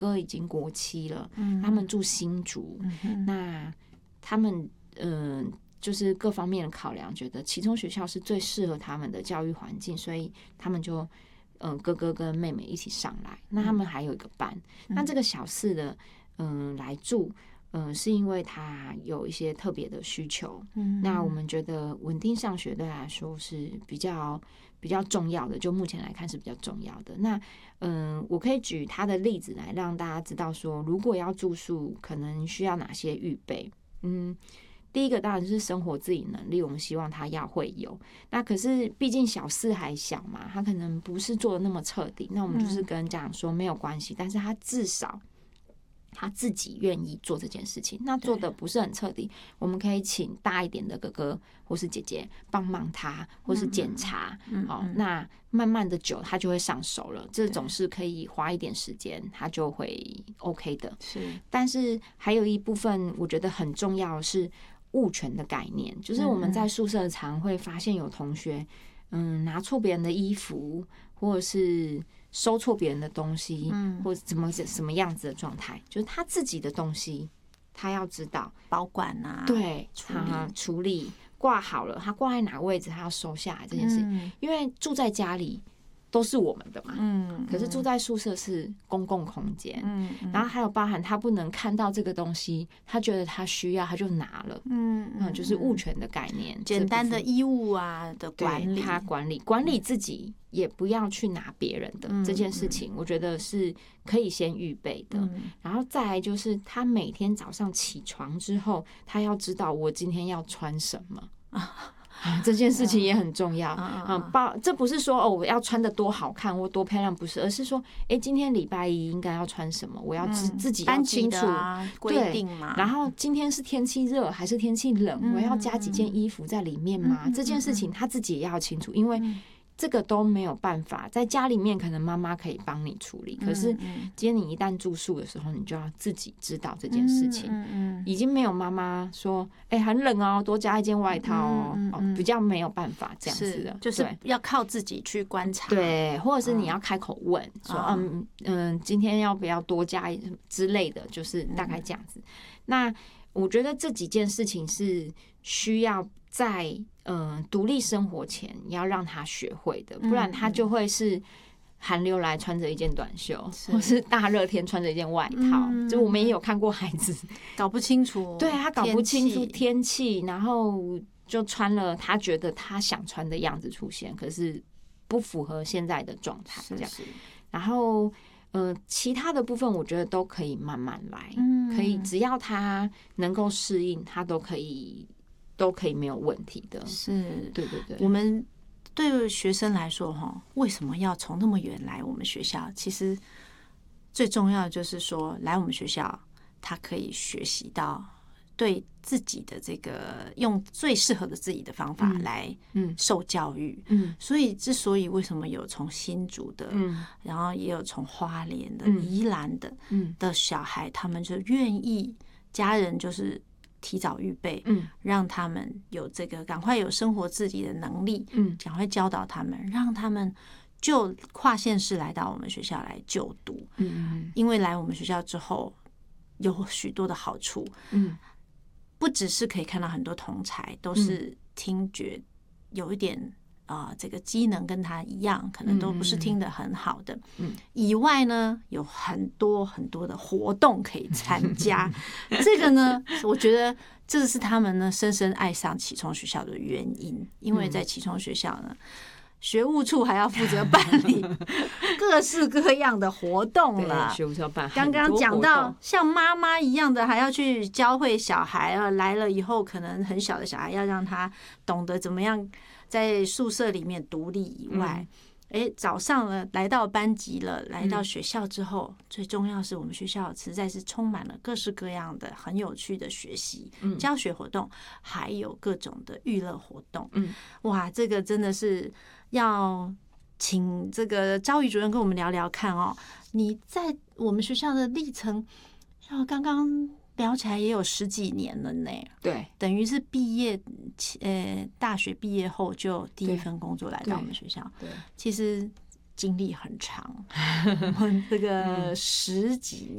哥已经国七了，他们住新竹，那他们就是各方面的考量，觉得启聪学校是最适合他们的教育环境，所以他们就哥哥跟妹妹一起上来。那他们还有一个班，那这个小四的来住。是因为他有一些特别的需求，那我们觉得稳定上学对他来说是比较重要的，就目前来看是比较重要的。那我可以举他的例子来让大家知道说，如果要住宿，可能需要哪些预备。第一个当然是生活自理能力，我们希望他要会有。那可是毕竟小四还小嘛，他可能不是做的那么彻底。那我们就是跟家长说没有关系，但是他至少他自己愿意做这件事情，那做的不是很彻底，我们可以请大一点的哥哥或是姐姐帮忙他，或是检查。那慢慢的久，他就会上手了。这种是可以花一点时间，他就会 OK 的。是，但是还有一部分我觉得很重要的是物权的概念，就是我们在宿舍常会发现有同学，拿错别人的衣服，或者是收错别人的东西，或者什么样子的状态，就是他自己的东西，他要知道保管啊， 对，处理挂好了，他挂在哪个位置，他要收下来这件事。因为住在家里都是我们的嘛，可是住在宿舍是公共空间，然后还有包含他不能看到这个东西，他觉得他需要他就拿了，就是物权的概念， 简单的衣物啊的管理， 他管理自己，也不要去拿别人的这件事情，我觉得是可以先预备的。然后再来就是他每天早上起床之后，他要知道我今天要穿什么。这件事情也很重要。这不是说我要穿的多好看或多漂亮，不是，而是说今天礼拜一应该要穿什么，我要自己要清楚规定嘛。 然后今天是天气热还是天气冷，我要加几件衣服在里面吗？这件事情他自己也要清楚，因为这个都没有办法在家里面，可能妈妈可以帮你处理，可是今天你一旦住宿的时候，你就要自己知道这件事情。已经没有妈妈说很冷哦，多加一件外套哦，比较没有办法这样子的， 就是要靠自己去观察， 对，或者是你要开口问说今天要不要多加之类的，就是大概这样子。那我觉得这几件事情是需要在独立生活前要让他学会的，不然他就会是寒流来穿着一件短袖，或是大热天穿着一件外套。就我们也有看过孩子搞不清楚， 对，他搞不清楚天气，然后就穿了他觉得他想穿的样子出现，可是不符合现在的状态，这样。然后其他的部分我觉得都可以慢慢来，可以只要他能够适应，他都可以没有问题的。 是， 对对对。 我们对学生来说为什么要从那么远来我们学校？其实最重要的就是说，来我们学校他可以学习到对自己的这个用最适合的自己的方法来受教育。所以之所以为什么有从新竹的，然后也有从花莲的、宜兰的小孩，他们就愿意家人就是提早预备，让他们有这个赶快有生活自理的能力，赶快教导他们，让他们就跨县市来到我们学校来就读。因为来我们学校之后有许多的好处，不只是可以看到很多同才都是听觉有一点这个机能跟他一样，可能都不是听得很好的，以外呢，有很多很多的活动可以参加。这个呢，我觉得这是他们呢深深爱上启聪学校的原因，因为在启聪学校呢，学务处还要负责办理各式各样的活动了。 学务处要办， 刚刚讲到像妈妈一样的，还要去教会小孩来了以后，可能很小的小孩要让他懂得怎么样在宿舍里面独立以外，早上呢来到班级了，来到学校之后，最重要是我们学校实在是充满了各式各样的很有趣的学习、教学活动，还有各种的娱乐活动。哇，这个真的是要请这个昭仪主任跟我们聊聊看哦。你在我们学校的历程，刚刚聊起来也有10几年了呢。 对，等于是毕业，大学毕业后就第一份工作来到我们学校。对，其实经历很长，我们这个10几